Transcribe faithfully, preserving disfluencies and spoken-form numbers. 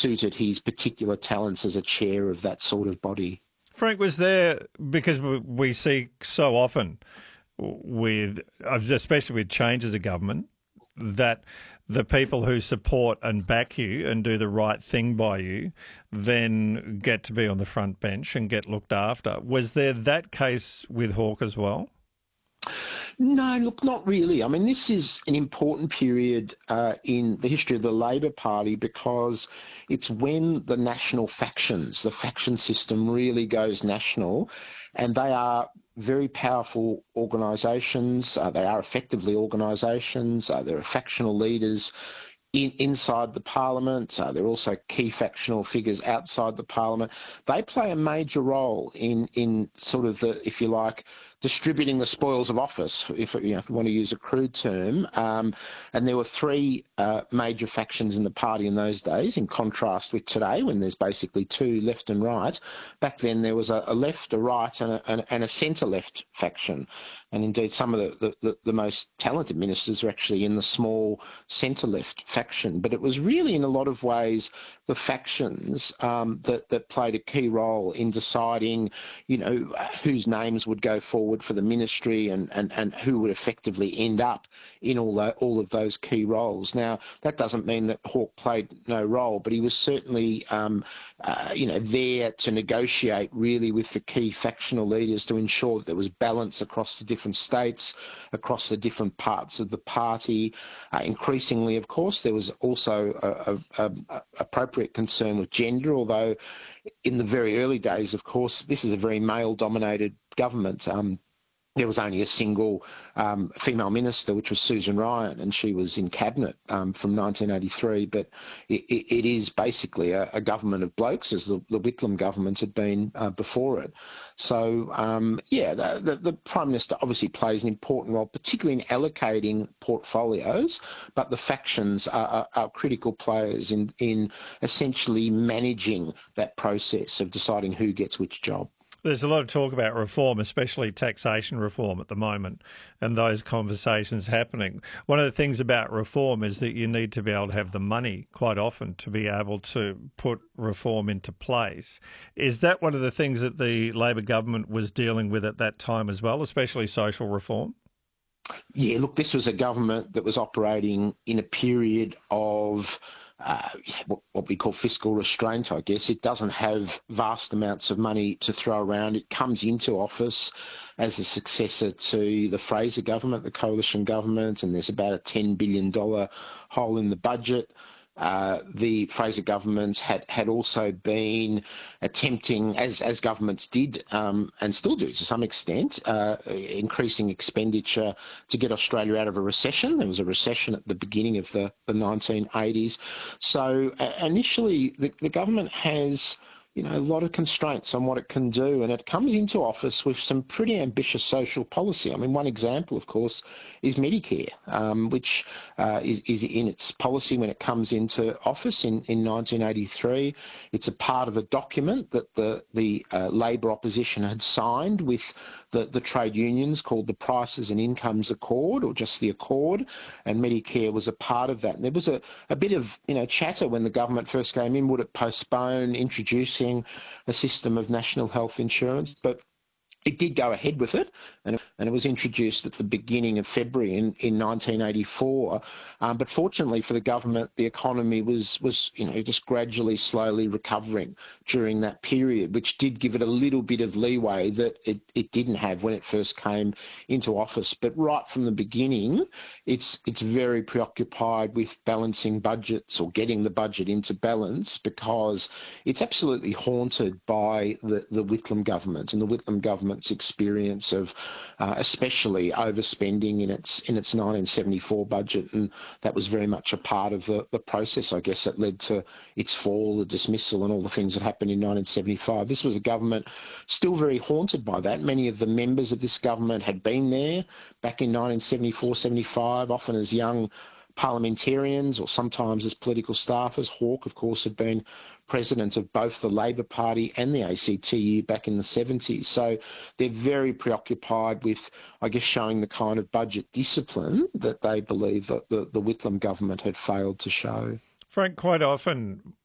suited his particular talents as a chair of that sort of body. Frank, was there, because we see so often with, especially with changes of government, that the people who support and back you and do the right thing by you then get to be on the front bench and get looked after. Was there that case with Hawke as well? No, look, not really. I mean, this is an important period uh, in the history of the Labor Party because it's when the national factions, the faction system really goes national, and they are very powerful organisations. Uh, they are effectively organisations. Uh, there are factional leaders in, inside the parliament. Uh, there are also key factional figures outside the parliament. They play a major role in, in sort of the, if you like, distributing the spoils of office, if, you know, if you want to use a crude term. Um, and there were three uh, major factions in the party in those days, in contrast with today, when there's basically two, left and right. Back then there was a, a left, a right, and a, and, and a centre-left faction. And indeed, some of the, the, the most talented ministers are actually in the small centre-left faction. But it was really, in a lot of ways, the factions um, that, that played a key role in deciding, you know, whose names would go forward for the ministry and, and, and who would effectively end up in all the, all of those key roles. Now, that doesn't mean that Hawke played no role, but he was certainly, um, uh, you know, there to negotiate really with the key factional leaders to ensure that there was balance across the different states, across the different parts of the party. Uh, increasingly, of course, there was also a, a, a appropriate concern with gender, although in the very early days, of course, this is a very male-dominated government. Um, there was only a single um, female minister, which was Susan Ryan, and she was in cabinet um, from nineteen eighty-three. But it, it is basically a, a government of blokes, as the, the Whitlam government had been uh, before it. So, um, yeah, the, the, the Prime Minister obviously plays an important role, particularly in allocating portfolios, but the factions are, are, are critical players in, in essentially managing that process of deciding who gets which job. There's a lot of talk about reform, especially taxation reform at the moment, and those conversations happening. One of the things about reform is that you need to be able to have the money quite often to be able to put reform into place. Is that one of the things that the Labor government was dealing with at that time as well, especially social reform? Yeah, look, this was a government that was operating in a period of Uh, what we call fiscal restraint, I guess. It doesn't have vast amounts of money to throw around. It comes into office as a successor to the Fraser government, the coalition government, and there's about a ten billion dollars hole in the budget. Uh, the Fraser government had, had also been attempting, as, as governments did um, and still do to some extent, uh, increasing expenditure to get Australia out of a recession. There was a recession at the beginning of the, the nineteen eighties. So uh, initially the, the government has, you know, a lot of constraints on what it can do, and it comes into office with some pretty ambitious social policy. I mean, one example, of course, is Medicare, um, which uh, is, is in its policy when it comes into office in, in nineteen eighty-three. It's a part of a document that the, the uh, Labor opposition had signed with the, the trade unions called the Prices and Incomes Accord, or just the Accord, and Medicare was a part of that. And there was a, a bit of, you know, chatter when the government first came in. Would it postpone introducing a system of national health insurance? But it did go ahead with it, and it, and it was introduced at the beginning of February in, in nineteen eighty-four. Um, but fortunately for the government, the economy was, was, you know, just gradually, slowly recovering during that period, which did give it a little bit of leeway that it, it didn't have when it first came into office. But right from the beginning, it's it's very preoccupied with balancing budgets or getting the budget into balance, because it's absolutely haunted by the, the Whitlam government and the Whitlam government experience of uh, especially overspending in its in its nineteen seventy-four budget, and that was very much a part of the, the process, I guess, that led to its fall, the dismissal, and all the things that happened in nineteen seventy-five. This was a government still very haunted by that. Many of the members of this government had been there back in nineteen seventy-four seventy-five, often as young parliamentarians or sometimes as political staffers. Hawke, of course, had been president of both the Labor Party and the A C T U back in the seventies. So they're very preoccupied with, I guess, showing the kind of budget discipline that they believe that the, the Whitlam government had failed to show. Frank, quite often